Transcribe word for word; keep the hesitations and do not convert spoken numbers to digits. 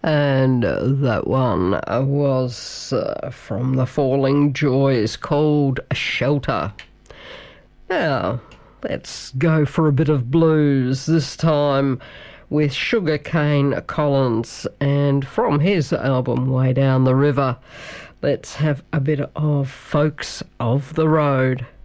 And uh, that one uh, was uh, from the Falling Joys, called Shelter. Now, let's go for a bit of blues, this time with Sugarcane Collins, and from his album Way Down the River, let's have a bit of Folks of the Road.